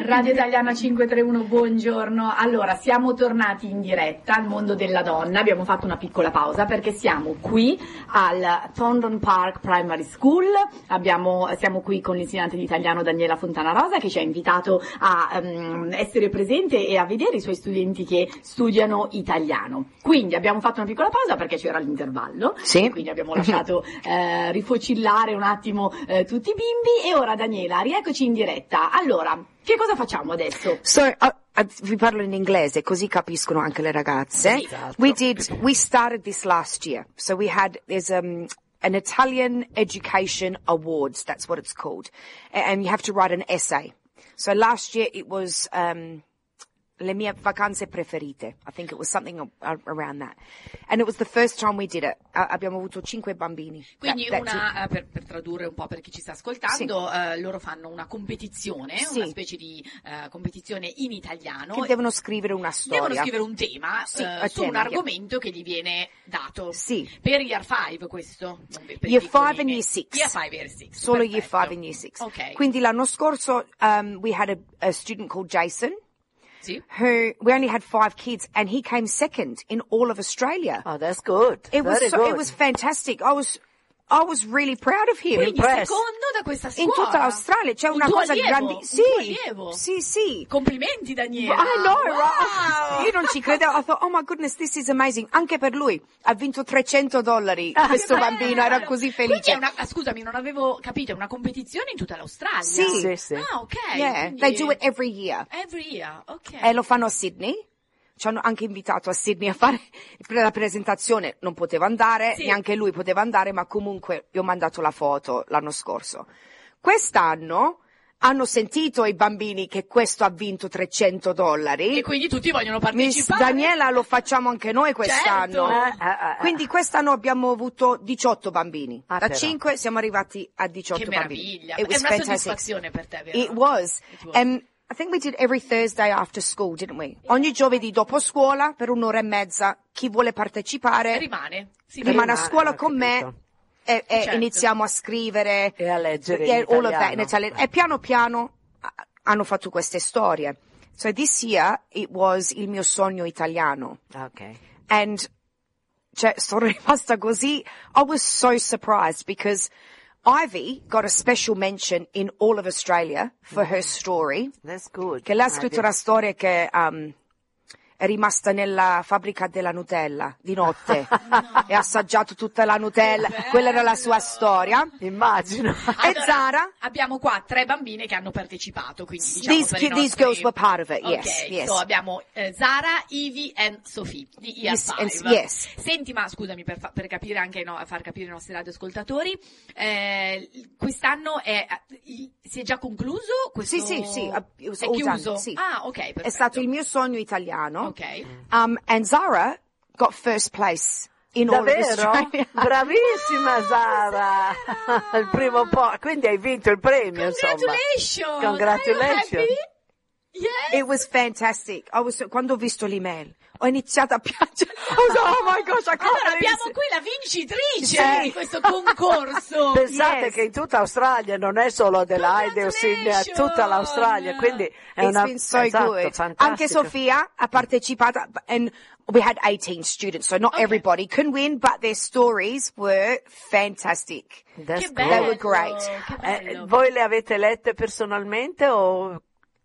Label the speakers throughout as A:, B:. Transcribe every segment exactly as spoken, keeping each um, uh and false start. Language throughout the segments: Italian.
A: Radio Italiana cinque tre uno, buongiorno. Allora, siamo tornati in diretta al mondo della donna. Abbiamo fatto una piccola pausa perché siamo qui al Thorndon Park Primary School. Abbiamo, siamo qui con l'insegnante di italiano Daniela Fontana Rosa, che ci ha invitato a um, essere presente e a vedere i suoi studenti che studiano italiano. Quindi abbiamo fatto una piccola pausa perché c'era l'intervallo.
B: Sì.
A: Quindi abbiamo lasciato eh, rifocillare un attimo eh, tutti i bimbi. E ora, Daniela, rieccoci in diretta. Allora, che cosa facciamo adesso?
B: So, uh, uh, vi parlo in inglese così capiscono anche le ragazze.
A: Esatto.
B: We did, we started this last year. So we had, there's um, an Italian Education Awards, that's what it's called. And you have to write an essay. So last year it was, um, le mie vacanze preferite. I think it was something around that. And it was the first time we did it. Uh, abbiamo avuto cinque bambini.
A: Quindi
B: that,
A: una, uh, per, per tradurre un po' per chi ci sta ascoltando, sì. uh, loro fanno una competizione,
B: sì.
A: una specie di uh, competizione in italiano.
B: Che devono scrivere una storia.
A: Devono scrivere un tema
B: sì,
A: uh, su
B: tema,
A: un argomento yeah. che gli viene dato.
B: Sì.
A: Per Year five questo? Per
B: year five and Year six.
A: Year five e Year six.
B: Solo
A: Perfetto.
B: Year five and Year six.
A: Ok.
B: Quindi l'anno scorso um, we had a, a student called Jason.
A: Sì.
B: Who, we only had five kids and he came second in all of Australia.
C: Oh, that's good.
B: It was,
C: Very
B: so,
C: good.
B: it was fantastic. I was, I was really proud of him.
A: Quindi secondo da questa scuola.
B: In tutta l'Australia c'è
A: un
B: una
A: tuo
B: cosa
A: allievo,
B: grande. Sì,
A: un tuo allievo.
B: sì, sì.
A: Complimenti, Daniela.
B: I know,
A: wow.
B: right? Io non ci credevo. I thought, oh my goodness, this is amazing. Anche per lui. Ha vinto trecento dollari.
A: Ah,
B: questo
A: bello.
B: bambino era così felice.
A: Quindi è una, ah, scusami, non avevo capito, è una competizione in tutta l'Australia.
B: Sì.
C: Sì, sì.
A: Ah, ok.
B: Yeah,
A: quindi...
B: they do it every year.
A: Every year, ok.
B: E lo fanno a Sydney. Ci hanno anche invitato a Sydney a fare la presentazione, non poteva andare,
A: sì.
B: neanche lui poteva andare, ma comunque gli ho mandato la foto l'anno scorso. Quest'anno hanno sentito i bambini che questo ha vinto trecento dollari.
A: E quindi tutti vogliono partecipare.
B: Miss Daniela, lo facciamo anche noi quest'anno.
A: Certo.
C: Eh, eh, eh.
B: Quindi quest'anno abbiamo avuto diciotto bambini.
C: Ah,
B: da
C: però.
B: cinque siamo arrivati a diciotto
A: Che
B: bambini.
A: meraviglia.
B: It
A: È
B: was
A: una
B: fantastic.
A: soddisfazione per te, vero?
B: It was.
A: It was.
B: Um, I think we did every Thursday after school, didn't we? Ogni giovedì dopo scuola, per un'ora e mezza, chi vuole partecipare
A: Rimane. Si
B: rimane a
C: rimane,
B: scuola
C: ho
B: con
C: capito.
B: me e, e
A: Certo.
B: iniziamo a scrivere.
C: E a leggere
B: e
C: in
B: all of that in
C: italiano.
B: Italian. E piano piano ah, hanno fatto queste storie. So this year it was il mio sogno italiano.
C: Ok.
B: And cioè, sono rimasta così. I was so surprised because Ivy got a special mention in all of Australia for her story.
C: That's good.
B: Che lei ha scritto una storia che um, è rimasta nella fabbrica della Nutella di notte e ha assaggiato tutta la Nutella. Quella era la sua storia.
C: Immagino.
B: E
A: Allora,
B: Zara?
A: Abbiamo qua tre bambine che hanno partecipato, quindi diciamo
B: These,
A: per i
B: ki- these
A: nostri...
B: girls were part of it, yes,
A: Ok,
B: yes.
A: so abbiamo eh, Zara, Ivy e Sophie di Year
B: Yes,
A: five.
B: and- yes.
A: Senti, ma scusami per, fa- per capire anche, no, far capire ai nostri radioascoltatori, eh, quest'anno è, il- si è già concluso questo?
B: Sì, sì, sì, uh, it was
A: è
B: all
A: chiuso?
B: done, sì.
A: Ah, ok, perfetto.
B: È stato il mio sogno italiano.
A: Ok.
B: Um, and Zara got first place in all of
C: Davvero?
B: Australia.
C: Bravissima Sara! Il primo po', quindi hai vinto il premio, insomma.
A: Congratulations!
C: Congratulations.
A: Are you happy? Yes.
B: It was fantastic. I was, quando ho visto l'email, ho iniziato a piangere. I was, oh my gosh, I can't
A: Allora
B: believe
A: abbiamo
B: it.
A: qui la vincitrice
C: Sì.
A: di questo concorso.
C: Pensate
B: Yes.
C: che in tutta Australia non è solo Adelaide o Sydney, è tutta l'Australia, quindi è
B: It's
C: una
B: been so
C: esatto,
B: good.
C: fantastico.
B: Anche Sofia ha partecipato, and we had eighteen students, so not
A: Okay.
B: everybody can win, but their stories were fantastic.
C: That's
A: Che
C: good.
A: bello,
B: were great.
A: che
C: Eh,
A: bello.
C: voi le avete lette personalmente o?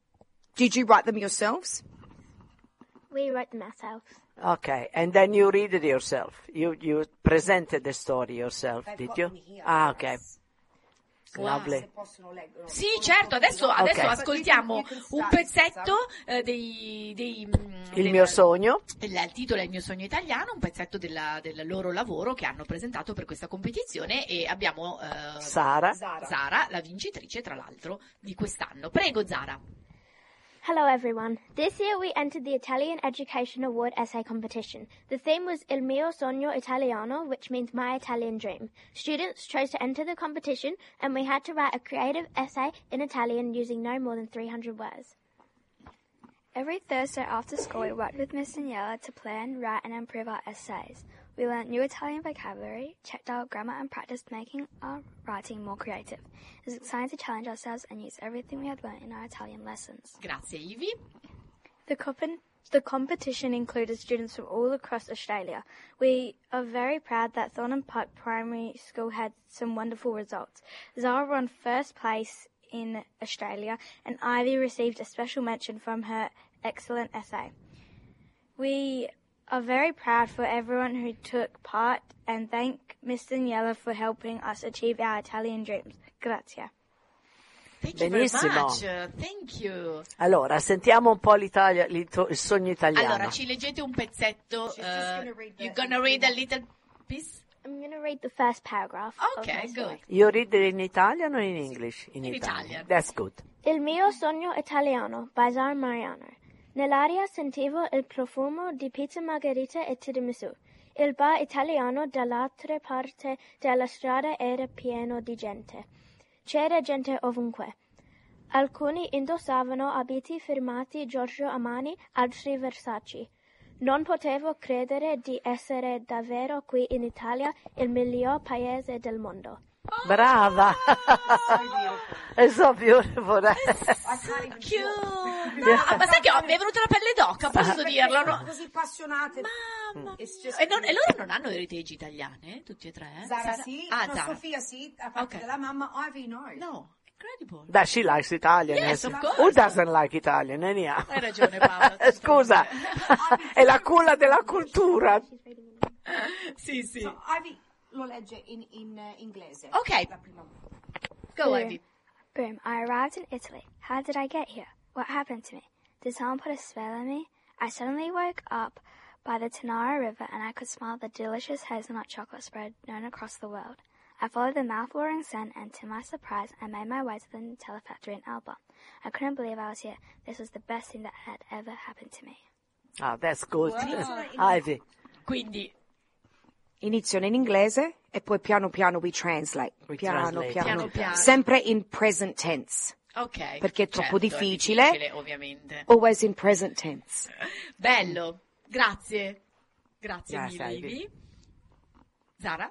B: Did you write them yourselves?
D: We wrote them ourselves.
C: Okay, and then you read it yourself. You you presented the story yourself, did you? Ah, okay. Lovely.
A: Sì, certo, adesso, adesso
C: Ok.
A: ascoltiamo un pezzetto eh, dei, dei, mm,
C: Il
A: del-
C: mio sogno.
A: Il, il titolo è Il mio sogno italiano, un pezzetto della- del loro lavoro che hanno presentato per questa competizione e abbiamo eh,
C: Sara.
A: Zara, la vincitrice tra l'altro di quest'anno. Prego Zara.
D: Hello everyone. This year we entered the Italian Education Award essay competition. The theme was Il mio sogno italiano, which means my Italian dream. Students chose to enter the competition and we had to write a creative essay in Italian using no more than three hundred words.
E: Every Thursday after school, we worked with Miss Daniela to plan, write, and improve our essays. We learnt new Italian vocabulary, checked our grammar and practiced making our writing more creative. It was exciting to challenge ourselves and use everything we had learnt in our Italian lessons.
A: Grazie, Ivi.
E: The, comp- the competition included students from all across Australia. We are very proud that Thornton Park Primary School had some wonderful results. Zara won first place in Australia, and Ivy received a special mention from her excellent essay. We are very proud for everyone who took part and thank Mister Niella for helping us achieve our Italian dreams. Grazie.
A: Thank you
C: Benissimo.
A: very much. Uh, thank you.
C: Allora, sentiamo un po' l'Italia, l'ito- il sogno italiano.
A: Allora, ci leggete un pezzetto. Uh, you're gonna read a little piece?
D: I'm going to read the first paragraph.
A: Okay,
D: of my story.
A: good.
C: You read it in Italian or in English?
A: In Italian.
C: That's good.
D: Il mio sogno italiano, by Zara Mariano. Nell'aria sentivo il profumo di pizza margherita e tiramisù. Il bar italiano dall'altra parte della strada era pieno di gente. C'era gente ovunque. Alcuni indossavano abiti firmati Giorgio Armani, altri Versace. Non potevo credere di essere davvero qui in Italia, il miglior paese del mondo.
C: Brava! It's so beautiful.
A: Cute. No, ma sai che ho- mi è venuta la pelle d'oca, posso dirlo? No?
B: Così appassionate.
A: Mamma.
B: It's just-
A: E, non- e loro non hanno heritage italiane, tutti e tre? eh?
B: Zara sì,
A: Ah,
B: no,
A: Zara.
B: Sofia sì, a parte
A: Ok.
B: della mamma, Ivy no.
A: No, incredible.
C: That she likes Italian.
A: Yes, of course.
C: Who doesn't like Italian? Anyhow.
A: Hai ragione, Paola, tu
C: Scusa, è la culla della cultura.
A: Sì, sì.
B: So, Ivy lo legge in, in eh, inglese.
A: Ok.
B: La prima volta.
A: Go,
E: Boom.
A: Ivy.
E: Boom. I arrived in Italy. How did I get here? What happened to me? Did someone put a spell on me? I suddenly woke up by the Tanara River and I could smell the delicious hazelnut chocolate spread known across the world. I followed the mouth-watering scent and to my surprise, I made my way to the Nutella factory in Alba. I couldn't believe I was here. This was the best thing that had ever happened to me.
C: Ah, that's good. Ivy.
A: Quindi,
B: Iniziano in inglese e poi piano piano we translate.
C: We
B: piano,
C: translate.
B: piano
A: Piano piano.
B: Sempre in present tense.
A: ok.
B: Perché è troppo
A: certo,
B: difficile.
A: È difficile, ovviamente.
B: Always in present tense.
A: Bello. Grazie. Grazie
C: Grazie,
A: mille,
C: Ivy.
A: Ivy. Zara?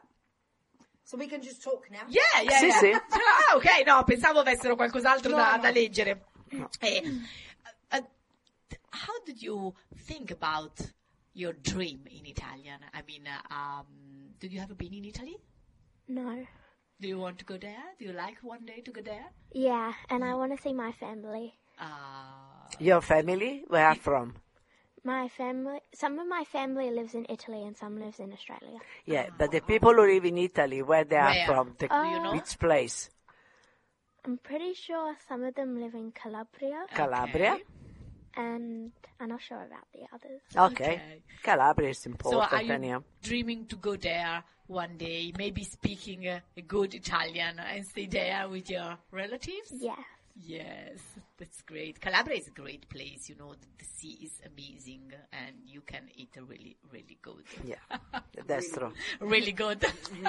B: So we can just talk now.
A: Yeah, yeah,
C: Sì,
A: yeah.
C: sì.
A: Ah, ok, no, pensavo avessero qualcos'altro
B: No,
A: da,
B: no.
A: da leggere. Eh, uh, uh, how did you think about your dream in Italian? I mean, uh, um, did you ever been in Italy?
D: No.
A: Do you want to go there? Do you like one day to go there?
D: Yeah, and I want to see my family.
A: Uh,
C: Your family? Where are from?
D: My family, some of my family lives in Italy and some lives in Australia.
C: Yeah, but the people who live in Italy, where they are
A: Where?
C: from, the,
A: Do you know?
C: which place?
D: I'm pretty sure some of them live in Calabria,
C: Calabria?
A: Okay.
D: and I'm not sure about the others.
C: Okay.
A: Okay.
C: Calabria is
A: So
C: important,
A: are you
C: anyhow.
A: dreaming to go there one day, maybe speaking uh, a good Italian and stay there with your relatives?
D: Yeah.
A: Yes, that's great. Calabria is a great place, you know, the, the sea is amazing and you can eat really, really good.
C: Yeah, that's true.
A: Really good.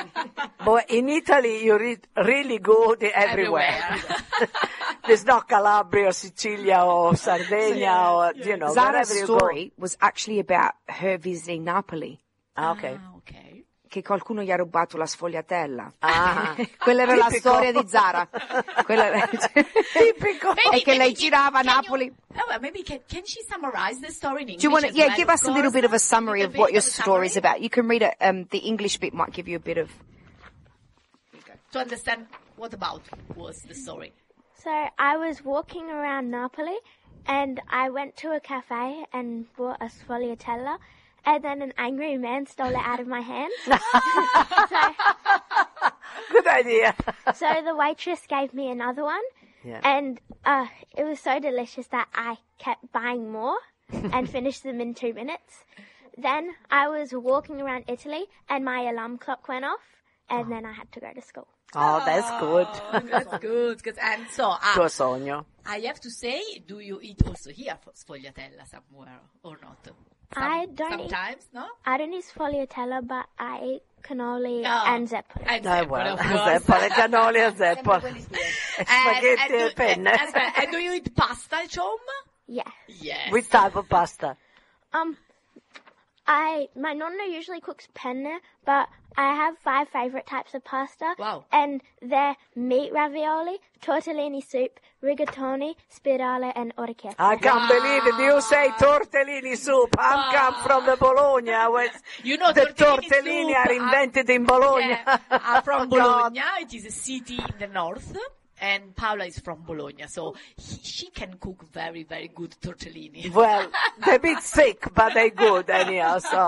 C: But in Italy, you read really good everywhere.
A: Everywhere.
C: There's not Calabria or Sicilia or Sardinia or, you know,
B: Zara's
C: wherever you
B: story was actually about her visiting Napoli.
C: go. Ah, okay.
A: Ah, okay.
B: Che qualcuno gli ha rubato la sfogliatella.
C: Ah.
B: Quella era la
C: Tipico.
B: storia di Zara. Quella era...
C: Tipico.
B: E che lei
A: you-
B: girava a
A: can you-
B: Napoli.
A: oh, well, maybe can, can she summarize the story in English?
B: Do you want to,
A: as
B: yeah,
A: well,
B: give
A: of
B: us a little
A: course?
B: bit of a summary
A: Little
B: of
A: bit
B: what your
A: of a
B: story is
A: summary?
B: about. You can read it, um, the English bit might give you a bit of...
A: To understand what about was the story.
D: So I was walking around Napoli and I went to a cafe and bought a sfogliatella and then an angry man stole it out of my hand.
C: Good idea.
D: So the waitress gave me another one
C: Yeah.
D: and uh, it was so delicious that I kept buying more and finished them in two minutes. Then I was walking around Italy and my alarm clock went off and then I had to go to school.
C: Oh, that's good.
A: Oh, that's good. 'Cause- and so, ah,
C: Tuo sogno.
A: I have to say, do you eat also here for sfogliatella somewhere or not? Some-
D: I don't eat-
A: Sometimes, no?
D: I don't eat sfogliatella, but I eat cannoli
A: Oh.
D: and zeppole.
A: And
C: Eh,
A: zeppole,
C: well,
A: of course.
C: zeppole, cannoli e zeppole.
A: And-
C: Spaghetti
A: and
C: e
A: do-
C: penne.
A: and- aspetta, and do you eat pasta at home?
D: Yeah.
A: Yes.
C: Which type of pasta?
D: Um, I my nonna usually cooks penne, but I have five favorite types of pasta.
A: Wow.
D: And they're meat ravioli, tortellini soup, rigatoni, spirale, and orecchiette.
C: I can't believe it. You say tortellini soup. I
A: Wow.
C: come from the Bologna. Where
A: You know,
C: the
A: tortellini
C: tortellini
A: soup
C: are invented in Bologna.
A: Yeah, I'm from
C: Oh, God.
A: Bologna. It is a city in the north. And Paola is from Bologna, so he, she can cook very, very good tortellini.
C: Well, they're a bit thick, but they're good anyhow, so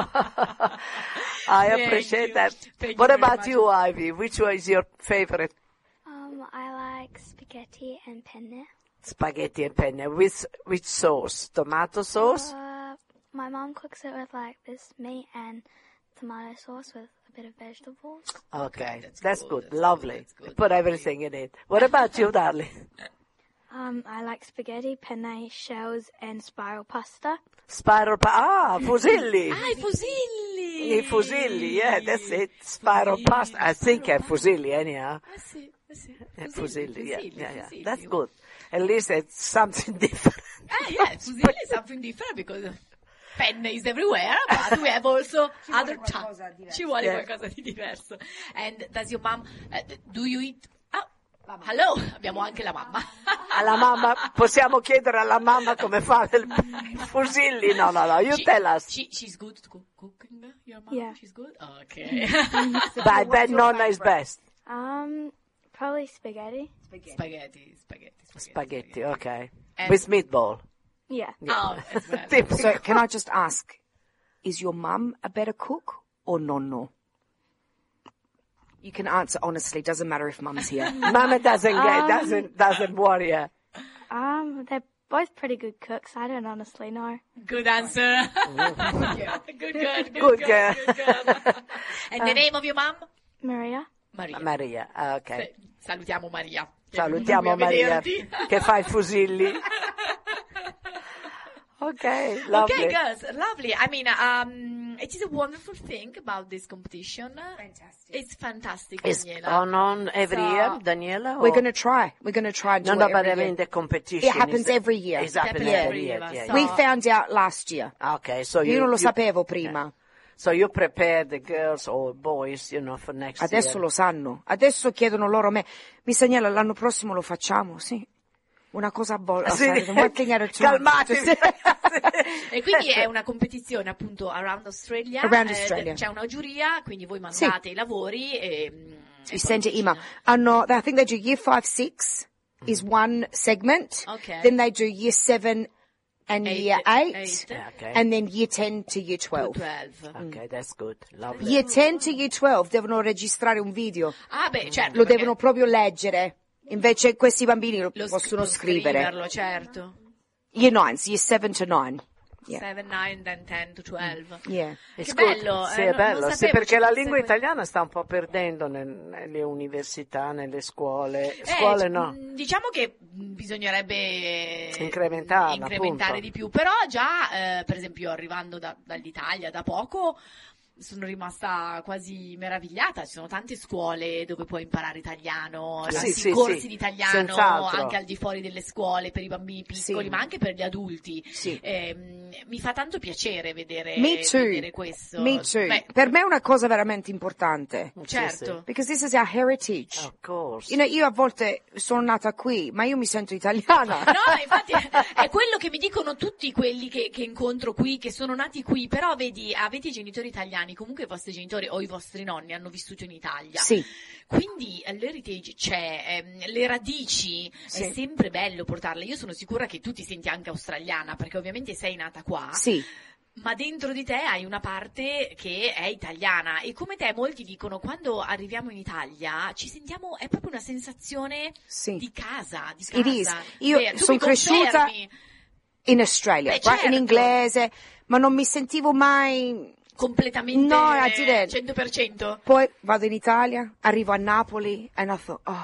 C: I
A: Thank
C: appreciate
A: you.
C: that.
A: Thank
C: What
A: you very
C: about
A: much.
C: you, Ivy? Which one is your favorite?
E: Um, I like spaghetti and penne.
C: Spaghetti and penne. With which sauce? Tomato sauce?
E: Uh, my mom cooks it with like this meat and tomato sauce with a bit of vegetables.
C: Okay,
A: That's
C: that's
A: good,
C: good.
A: that's good,
C: Lovely.
A: that's good.
C: Put everything in it. What about you, darling?
E: Um, I like spaghetti, penne, shells, and spiral pasta.
C: Spiral pa- Ah, fusilli.
A: Ah, i fusilli!
C: I fusilli, yeah, that's it. Spiral
A: Fusilli,
C: pasta. I think
A: spiral
C: è fusilli anyhow.
A: Ah, sì, ah, sì.
C: Yeah,
A: Fusilli,
C: fusilli, yeah,
A: fusilli,
C: yeah, yeah.
A: fusilli.
C: That's good. At least it's something different.
A: Ah, yeah, fusilli is something different because penne is everywhere, but we have also other types. Ci vuole
C: Yeah.
A: qualcosa di diverso. And does your mom, uh, do you eat? Ah, hello, abbiamo anche la mamma.
C: Alla mamma, possiamo chiedere alla mamma come fa il fusilli? No, no, no, you
A: She-
C: tell us.
A: She, she's good to cook, cooking, your mom?
E: Yeah.
A: She's good? Okay.
C: But I bet Nonna is best.
E: Um, probably spaghetti.
A: Spaghetti, spaghetti, spaghetti.
C: Spaghetti, okay.
A: And-
C: With meatball.
E: Yeah.
A: Oh, as well.
C: Typical.
B: So can I just ask, is your mum a better cook or nonno? You can answer honestly, doesn't matter if mum's here.
C: Mama doesn't get,
E: Um,
C: doesn't, doesn't worry her.
E: Um, they're both pretty good cooks. I don't honestly know.
A: Good answer. good, good, good,
C: Good
A: good,
C: girl.
A: good, good. And the name of your mom?
E: Maria.
A: Maria.
C: Maria, ah, ok.
A: Sì, salutiamo Maria. che
C: Salutiamo
A: è venuta qui a
C: Maria
A: vederti.
C: che fa i fusilli. Okay, lovely.
A: Okay, girls, lovely. I mean, um, it is a wonderful thing about this competition.
B: Fantastic.
A: It's fantastic,
C: It's
A: Daniela.
C: on on every
A: So-
C: year, Daniela?
B: We're
C: or-
B: going to try. We're going to try and do
C: No, no,
B: it
C: but
B: every
C: I
B: year.
C: mean the competition.
B: It happens
C: is-
B: every year.
C: It's happening
A: Happens
C: every
A: every
C: year.
A: year,
C: Yeah,
A: so-
C: yeah.
B: We found out last year.
C: Okay, so you,
B: Io non lo
C: you-
B: sapevo prima.
C: So you prepare the girls or boys, you know, for next
B: Adesso
C: year.
B: lo sanno. Adesso chiedono loro a me. Miss Daniela, l'anno prossimo lo facciamo? Sì. Una cosa a volta.
C: Sì.
B: One thing at a time.
C: Calmatevi.
A: E quindi è una competizione appunto around Australia.
B: Around
A: Eh,
B: Australia.
A: c'è una giuria, quindi voi mandate i lavori e, mm, e
B: You
A: poi
B: send an
A: si
B: email.
A: decide.
B: Hanno, I think they do year five, six is one segment.
A: Okay.
B: Then they do year seven and
A: Eight,
B: year eight.
A: eight.
C: Yeah, okay.
B: And then year ten to year twelve.
A: twelve.
C: Okay, that's good. Lovely.
B: Year ten to year twelve devono registrare un video.
A: Ah beh, certo.
B: Lo
A: perché
B: devono proprio leggere. Invece questi bambini lo,
A: lo
B: possono
A: scri-
B: scrivere.
A: scriverlo, certo.
B: Year nine, year seven to nine. Yeah.
A: seven, nine, then ten to twelve.
B: Yeah.
C: It's
A: Che
C: good.
A: bello,
C: Sì,
A: eh,
C: è
A: non-
C: bello.
A: non
C: Sì,
A: sapevo
C: perché
A: ci
C: la
A: fosse
C: lingua
A: questo.
C: italiana sta un po' perdendo nel- nelle università, nelle scuole.
A: Eh,
C: Scuole
A: c-
C: no.
A: mh, Diciamo che mh, bisognerebbe
C: Incrementarla,
A: incrementare
C: appunto.
A: di più, però già, eh, per esempio, arrivando da- dall'Italia da poco, sono rimasta quasi meravigliata. Ci sono tante scuole dove puoi imparare italiano,
C: Sì,
A: tanti
C: sì,
A: corsi
C: sì,
A: di italiano
C: senz'altro.
A: anche al di fuori delle scuole per i bambini piccoli,
B: Sì.
A: ma anche per gli adulti.
B: Sì.
A: Ehm, mi fa tanto piacere vedere,
B: Me too.
A: vedere questo.
B: Me too.
A: Beh,
B: Per me è una cosa veramente importante.
A: certo.
B: Because this is our heritage.
C: Of course.
B: You know, io a volte sono nata qui, ma io mi sento italiana.
A: No, infatti è quello che mi dicono tutti quelli che, che incontro qui, che sono nati qui, però vedi, avete i genitori italiani, comunque i vostri genitori o i vostri nonni hanno vissuto in Italia.
B: Sì.
A: Quindi eh, l'heritage c'è, ehm, le radici,
B: Sì.
A: è sempre bello portarle. Io sono sicura che tu ti senti anche australiana, perché ovviamente sei nata qua.
B: Sì.
A: Ma dentro di te hai una parte che è italiana e come te molti dicono quando arriviamo in Italia ci sentiamo, è proprio una sensazione
B: Sì.
A: di casa, di
B: It is.
A: casa.
B: Io
A: Eh, tu
B: son
A: mi
B: cresciuta
A: confermi?
B: in Australia,
A: Beh,
B: right?
A: certo.
B: In inglese, ma non mi sentivo mai.
A: Completamente
B: No, I didn't.
A: cento per cento.
B: Poi vado in Italia, arrivo a Napoli and I thought, oh,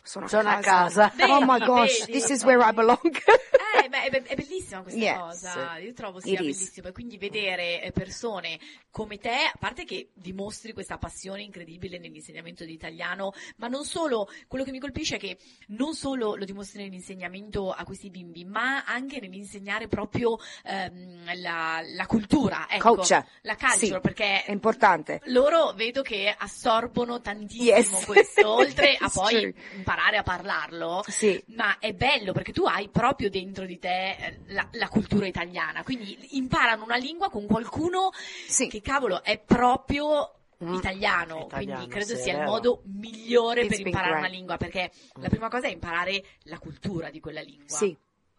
B: Sono a
C: Sono a
B: casa.
C: casa.
B: Oh my
A: Vedi,
B: gosh,
A: vedi.
B: this is where I belong.
A: Eh, beh, è, è bellissima questa
B: Yes.
A: cosa, io trovo
B: It
A: sia
B: is.
A: bellissimo, e quindi vedere eh, persone come te, a parte che dimostri questa passione incredibile nell'insegnamento di italiano, ma non solo, quello che mi colpisce è che non solo lo dimostri nell'insegnamento a questi bimbi, ma anche nell'insegnare proprio ehm, la, la cultura, ecco,
B: Culture.
A: la culture,
B: Sì,
A: perché
B: è importante.
A: loro vedo che assorbono tantissimo
B: Yes.
A: questo, oltre a
B: It's
A: poi
B: true.
A: imparare a parlarlo.
B: Sì.
A: Ma è bello perché tu hai proprio dentro di te eh, la, la cultura italiana, quindi imparano una lingua con qualcuno
B: Sì.
A: che cavolo è proprio
C: Mm.
A: italiano,
C: Italiano,
A: quindi credo
C: sì,
A: sia
C: è
A: il
C: vero.
A: modo migliore
B: It's
A: per
B: been
A: imparare
B: great.
A: una lingua, perché la prima cosa è imparare la cultura di quella lingua.
B: Sì.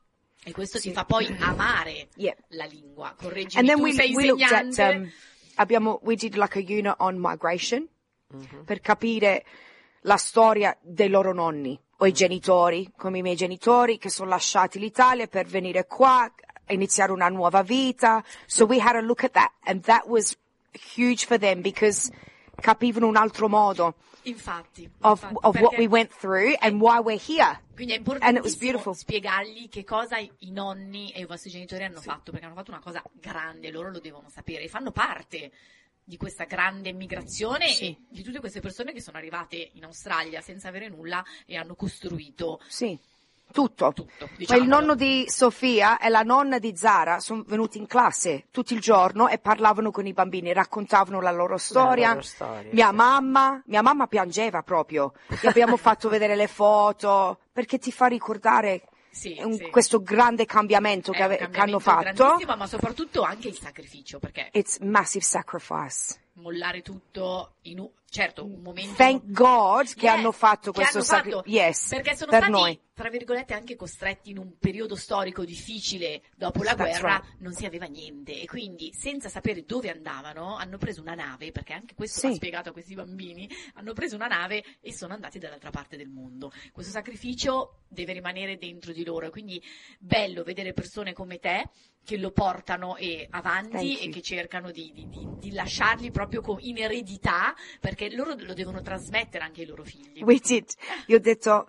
A: E questo
B: Sì.
A: ti fa poi amare
B: Yeah.
A: la lingua. Correggimi,
B: And then
A: tu
B: we,
A: sei
B: we looked at,
A: insegnante.
B: um, abbiamo, we did like a unit on migration
C: Mm-hmm.
B: per capire la storia dei loro nonni o i genitori, come i miei genitori che sono lasciati l'Italia per venire qua, iniziare una nuova vita. So we had a look at that, and that was huge for them because capivano un altro modo
A: Infatti,
B: of,
A: infatti,
B: of what
A: perché-
B: we went through and why we're here.
A: Quindi è
B: And it was
A: importantissimo
B: beautiful.
A: spiegargli che cosa i i nonni e i vostri genitori hanno fatto, perché hanno fatto una cosa grande, loro lo devono sapere, e fanno parte di questa grande migrazione
B: Sì.
A: e di tutte queste persone che sono arrivate in Australia senza avere nulla e hanno costruito
B: Sì, tutto.
A: tutto.
B: Ma il
A: diciamolo.
B: nonno di Sofia e la nonna di Zara sono venuti in classe tutto il giorno e parlavano con i bambini, raccontavano la loro storia.
C: loro storia,
B: mia
C: sì.
B: mamma, mia mamma piangeva proprio. Gli abbiamo fatto vedere le foto perché ti fa ricordare
A: Sì,
B: un-
A: sì.
B: questo grande cambiamento
A: È
B: che,
A: un
B: ave- che hanno
A: cambiamento
B: fatto.
A: grandissimo, ma soprattutto anche il sacrificio, perché
B: It's massive sacrifice.
A: mollare tutto in un certo un momento
B: Thank God che
A: Yes,
B: hanno fatto
A: che
B: questo
A: hanno
B: sacrificio.
A: fatto,
B: Yes,
A: perché sono
B: per
A: stati
B: noi.
A: tra virgolette anche costretti in un periodo storico difficile dopo la
B: That's
A: guerra,
B: right.
A: non si aveva niente e quindi senza sapere dove andavano hanno preso una nave, perché anche questo
B: Sì.
A: va spiegato a questi bambini, hanno preso una nave e sono andati dall'altra parte del mondo. Questo sacrificio deve rimanere dentro di loro, quindi bello vedere persone come te che lo portano e avanti
B: Thank
A: e
B: you.
A: che cercano di, di- di- di lasciarli proprio co- in eredità, perché loro lo devono trasmettere anche ai loro figli.
B: We did. Io ho detto,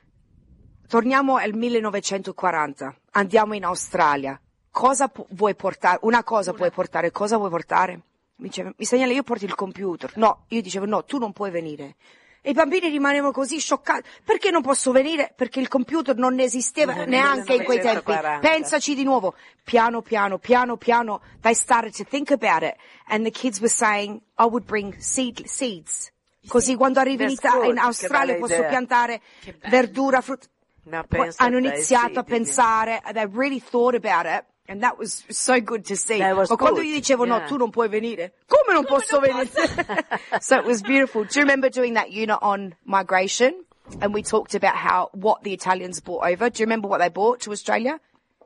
B: torniamo al millenovecentoquaranta, andiamo in Australia. Cosa pu- vuoi portare? Una cosa
A: Una.
B: puoi portare, cosa vuoi portare? Mi diceva, mi segnala, io porto il computer. No, io dicevo, no, tu non puoi venire. E i bambini rimanevano così scioccati. Perché non posso venire? Perché il computer non esisteva
C: Nel
B: neanche in quei tempi.
C: millenovecentoquaranta.
B: Pensaci di nuovo. Piano, piano, piano, piano. They started to think about it. And the kids were saying, I would bring seed, seeds. Così quando arrivi in,
C: That's
B: Ita-
C: good,
B: in
C: che
B: Australia
C: bella
B: posso
C: idea.
B: piantare
A: Che bello.
B: verdura, frutta.
C: Ma
B: Poi
C: pensa
B: hanno
C: te,
B: iniziato
C: sì,
B: a
C: di-
B: pensare, they really thought about it, and that was so good to see.
C: That
B: Ma
C: was
B: quando
C: good,
B: gli dicevo no,
C: yeah.
B: tu non puoi venire, come non posso
A: non
B: venire? So it was beautiful. Do you remember doing that unit on migration? And we talked about how, what the Italians brought over. Do you remember what they brought to Australia?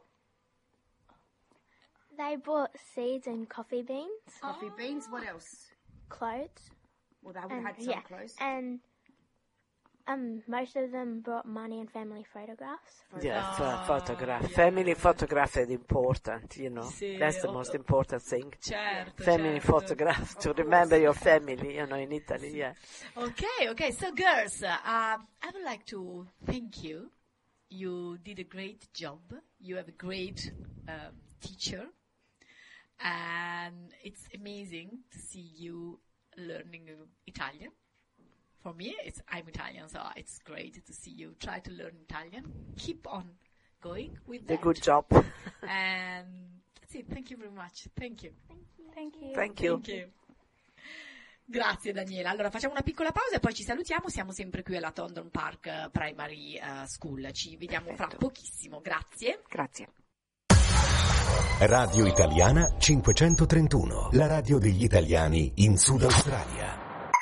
D: They brought seeds and coffee beans,
B: Coffee beans, what else?
D: clothes,
B: Well, they would
D: and
B: have had some
D: yeah,
B: clothes.
D: and um, most of them brought money and family photographs.
C: Yeah, pho-
A: Ah,
C: photograph.
A: yeah.
C: Family photograph is important, you know.
A: Sì,
C: That's the
A: oh,
C: most
A: oh.
C: important thing.
A: Certo,
C: Family
A: certo.
C: photograph to remember your family, you know, in Italy, yeah.
A: Okay, okay. So, girls, uh, I would like to thank you. You did a great job. You have a great um, teacher, and it's amazing to see you learning uh, Italian. For me, it's I'm Italian, so it's great to see you try to learn Italian. Keep on going with
C: A
A: that.
C: good job.
A: And that's it. Thank you very much. Thank you.
D: Thank you.
C: Thank you.
A: Thank you. Grazie Daniela. Allora facciamo una piccola pausa e poi ci salutiamo. Siamo sempre qui alla Thorndon Park eh, Primary eh, School. Ci vediamo fra
B: Perfetto.
A: pochissimo. Grazie.
B: Grazie.
F: Radio Italiana cinquecentotrentuno, la radio degli italiani in Sud Australia.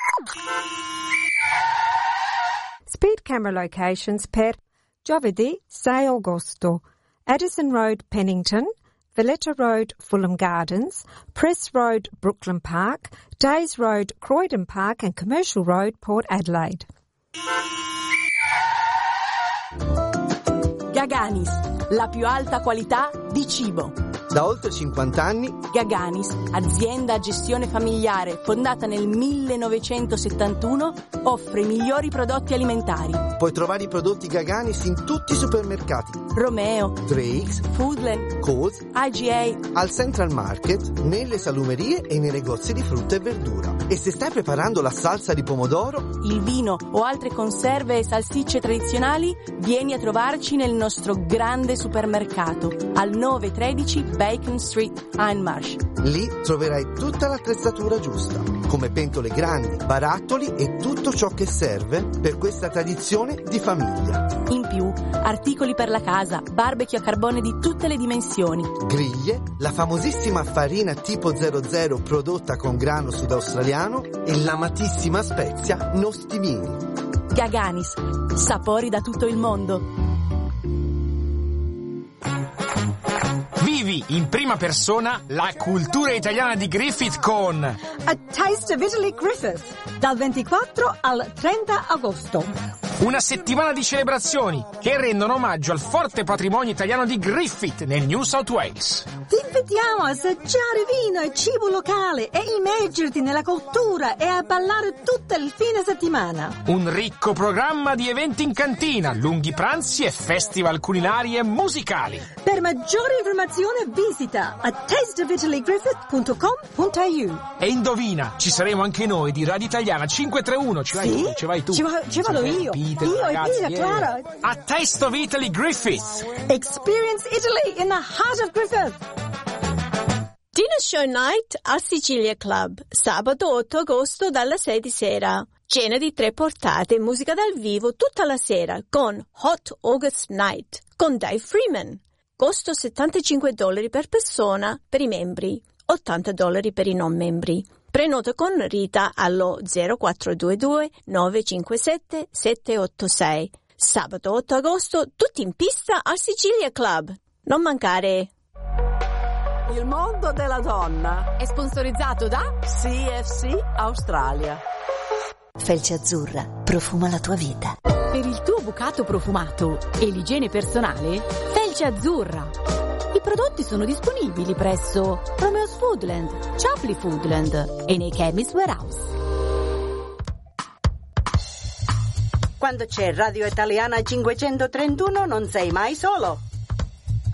G: Speed camera locations per Giovedì sei agosto, Addison Road, Pennington, Valletta Road, Fulham Gardens, Press Road, Brooklyn Park, Days Road, Croydon Park and Commercial Road, Port Adelaide.
H: Gaganis, la più alta qualità di cibo. Da oltre cinquanta anni
I: Gaganis, azienda a gestione familiare fondata nel millenovecentosettantuno, offre i migliori prodotti alimentari.
H: puoi trovare i prodotti Gaganis in tutti i supermercati.
I: Romeo,
H: Drake's,
I: Foodland,
H: Coles,
I: I G A,
H: al Central Market, nelle salumerie e nei negozi di frutta e verdura. E se stai preparando la salsa di pomodoro,
I: il vino o altre conserve e salsicce tradizionali, vieni a trovarci nel nostro grande supermercato al nove tredici Bacon Street, Hindmarsh.
H: lì troverai tutta l'attrezzatura giusta, come pentole grandi, barattoli e tutto ciò che serve per questa tradizione di famiglia.
I: In più, articoli per la casa, barbecue a carbone di tutte le dimensioni,
H: Griglie, la famosissima farina tipo zero zero prodotta con grano sudaustraliano e l'amatissima spezia nostimini.
I: Gaganis, sapori da tutto il mondo.
J: Vivi in prima persona la cultura italiana di Griffith con
G: A Taste of Italy Griffith, dal ventiquattro al trenta agosto.
J: una settimana di celebrazioni che rendono omaggio al forte patrimonio italiano di Griffith nel New South Wales.
G: Ti invitiamo a assaggiare vino e cibo locale e immergerti nella cultura e a ballare tutto il fine settimana.
J: Un ricco programma di eventi in cantina, lunghi pranzi e festival culinari e musicali.
G: Per maggiore informazione visita a taste of italy griffith punto com punto a u.
J: E indovina, ci saremo anche noi di Radio Italiana cinquecentotrentuno. Ci vai
G: Sì?
J: tu, ci vai tu.
G: Ci va- ci vado
J: Sì,
G: io.
J: Peter,
G: Io e
J: ragazzi,
G: Peter,
J: yeah.
G: claro.
J: A Taste of Italy Griffith.
G: Experience Italy in the heart of Griffith.
K: Dinner Show Night al Sicilia Club, sabato otto agosto dalla sei di sera. Cena di tre portate, musica dal vivo tutta la sera con Hot August Night con Dave Freeman. Costo settantacinque dollari per persona per i membri, ottanta dollari per i non membri. Prenota con Rita allo zero quattro due due nove cinque sette sette otto sei. Sabato otto agosto, tutti in pista al Sicilia Club. Non mancare!
C: Il mondo della donna
B: È sponsorizzato da
C: C F C Australia.
L: Felce Azzurra, profuma la tua vita.
M: Per il tuo bucato profumato e l'igiene personale, Felce Azzurra. I prodotti sono disponibili presso Romeo's Foodland, Chapley Foodland e nei Chemist Warehouse.
N: Quando c'è Radio Italiana cinquecentotrentuno non sei mai solo.